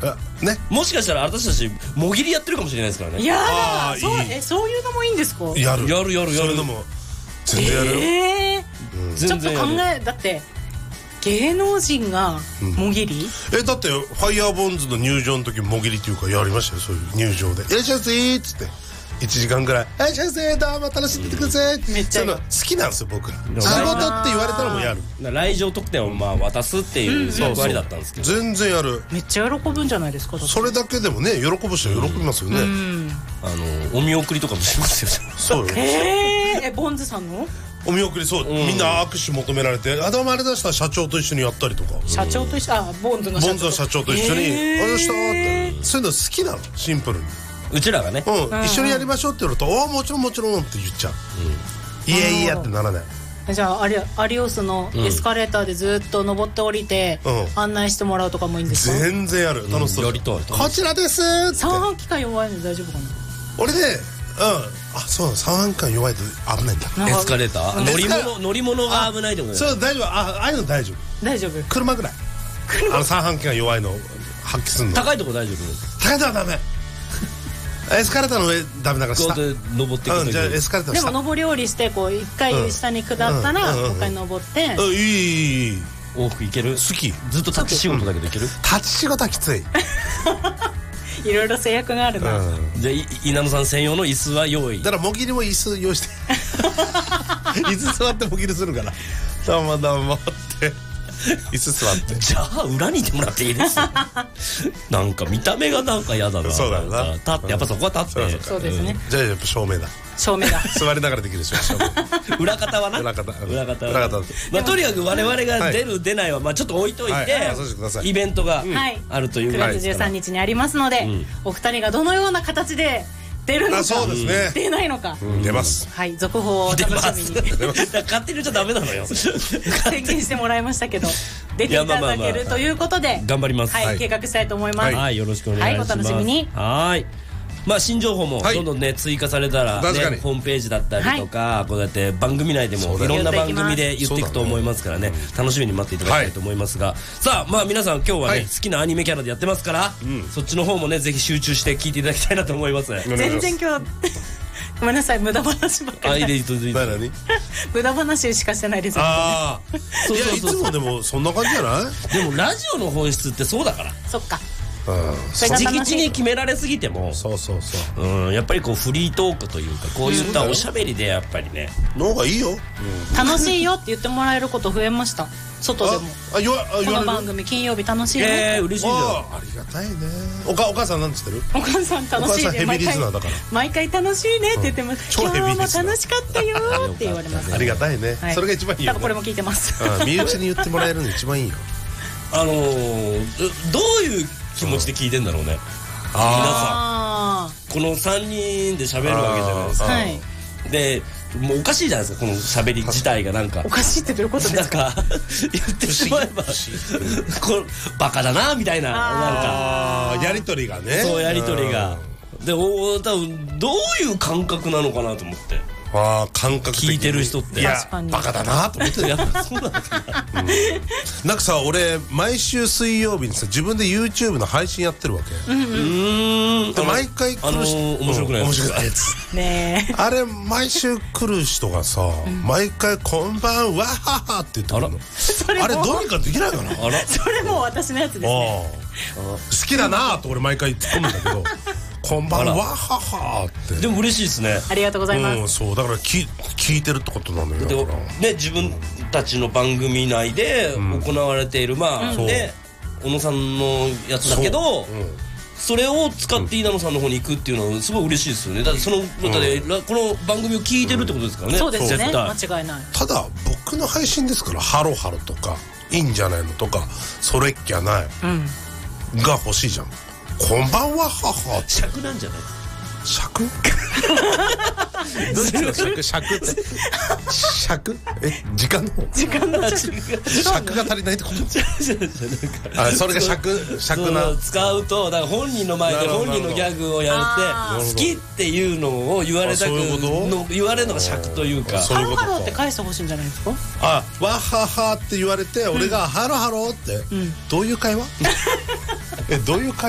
ね、 もしかしたら私たちもぎりやってるかもしれないですからね。 いやだ、そういうのもいいんですか？ やるそういうのも全然やる。 ちょっとだって芸能人がもぎり、 だってファイヤーボンズの入場の時もぎりっていうかやりましたよ。そういう入場で「いらっしゃいませ」っつって1時間ぐらい「いらっしゃいませ、どうも楽しんでてください」 めっちゃそういうの好きなんですよ僕ら。仕事って言われたらもうやる。 来場特典を渡すっていう役割だったんですけど、 全然やる。 めっちゃ喜ぶんじゃないですか？ それだけでもね、喜ぶ人は喜びますよね。 お見送りとかもしますよ。 そうよ。 ボンズさんのお見送り、そう、みんな握手求められて、どうもあれだしたら社長と一緒にやったりとか。 社長と一緒、ボンズの社長と一緒に「あれした」ってそういうの好きなの、シンプルに。 うちらがね、 一緒にやりましょうって言われると「おおもちろんもちろん」って言っちゃう。いやいやってならない。 じゃあアリオスのエスカレーターでずっと登って降りて案内してもらうとかもいいんですか？ 全然やる。楽しそう。 やりたい。 こちらですーって。 三半規管弱いので大丈夫かな？ 俺ね、そうだ、三半規管弱いと危ないんだ。 エスカレーター乗り物が危ないってことそう、大丈夫。ああいうの大丈夫。車ぐらい。三半規管弱いの発揮すんの。 高いとこ大丈夫？ 高いとこはダメ。エスカレーターの上ダメだから下。 登っていく。 じゃあエスカレーターの下。 でも上り下りしてこう一回下に下ったらもう一回登って。 いい。 往復いける？ 好き。 ずっと立ち仕事だけどいける？ 立ち仕事はきつい。 いろいろ制約があるな。 じゃあ稲野さん専用の椅子は用意。 だからもぎりも椅子用意して。椅子座ってもぎりするから。どうもって椅子座って。 じゃあ裏にいてもらっていいです？なんか見た目がなんか嫌だな。 そうだな。 立ってやっぱそこは立って。 そうですね。 じゃあやっぱ正面だ。 正面だ。 座りながらできるでしょ。 裏方はな。 裏方。 とにかく我々が出る出ないはちょっと置いといて、イベントがあるという 9月13日にありますので、お二人がどのような形で出るのか出ないのか出ます。 はい、続報を楽しみに。 勝手に言っちゃダメなのよ。 宣言してもらいましたけど出ていただけるということで頑張ります。 はい、計画したいと思います。 はい、よろしくお願いします。 はい、お楽しみに。 はい。新情報もどんどんね追加されたらね、ホームページだったりとかこうやって番組内でもいろんな番組で言っていくと思いますからね、楽しみに待っていただきたいと思いますが、さあ皆さん今日はね好きなアニメキャラでやってますから、そっちの方もねぜひ集中して聞いていただきたいなと思います。 全然今日ごめんなさい、無駄話ばっかり。無駄話しかしてないです。 いやいつもでもそんな感じじゃない？ でもラジオの本質ってそうだから。 そっか。 直地に決められすぎてもやっぱりこうフリートークというかこういったおしゃべりでやっぱりねの方がいいよ。 楽しいよって言ってもらえること増えました。外でもこの番組金曜日楽しいよ。 嬉しいじゃん。 ありがたいね。お母さんなんつってる？ お母さん楽しいね。 ヘビーリスナーだから毎回楽しいねって言ってます。今日も楽しかったよって言われます。 ありがたいね。それが一番いいよ。 多分これも聞いてます。 身内に言ってもらえるの一番いいよ。 どういう気持ちで聞いてんだろうね。皆さんこの3人で喋るわけじゃないですか。でもうおかしいじゃないですかこの喋り自体が。なんかおかしいってどういうことですか？ 言ってしまえばバカだなみたいな、なんかやりとりがね。 そうやりとりがで多分どういう感覚なのかなと思って。 感覚的に聞いてる人っていやバカだなと思って。 やっぱそうなんだ。 なんかさ俺毎週水曜日にさ自分で YouTube の配信やってるわけ。毎回来る人面白くない面白くないやつね。 あれ毎週来る人がさ毎回こんばんはははって言ってくるの。あれどうにかできないかな。 それも私のやつですね。 好きだなと俺毎回突っ込むんだけどこんばんはははって。 でも嬉しいですね。 ありがとうございます。 そうだから聞いてるってことなのよ。 ね自分たちの番組内で行われているね小野さんのやつだけどそれを使って稲野さんの方に行くっていうのはすごい嬉しいですよね。だってこの番組を聞いてるってことですからね。 そうですね、間違いない。 ただ僕の配信ですからハロハロとかいいんじゃないのとかそれっきゃないが欲しいじゃん。こんばんははは尺なんじゃない？ 尺？どっちの尺？尺って尺？時間の尺が足りないってこと？それが尺な使うとだから本人の前で本人のギャグをやって好きっていうのを言われたく言われるのが尺というか。 ハロハロって返してほしいんじゃないですか？ わははって言われて俺がハロハロってどういう会話？どういう会話？